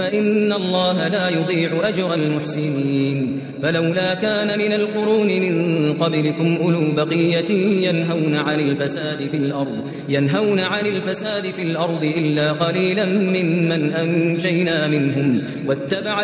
إن الله لا يضيع أجر المحسنين فلولا كان من القرون من قبلكم أولو بقية ينهون عن الفساد في الأرض إلا قليلا ممن أنجينا منهم واتبع